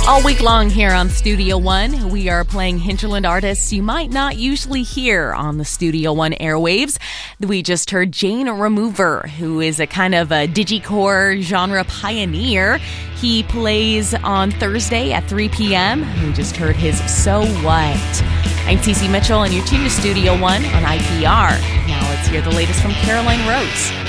All week long here on Studio One, we are playing hinterland artists you might not usually hear on the Studio One airwaves. We just heard Jane Remover, who is a kind of a digicore genre pioneer. He plays on Thursday at 3 p.m. We just heard his So What. I'm Cece Mitchell, and you're tuned to Studio One on IPR. Now let's hear the latest from Caroline Rhodes.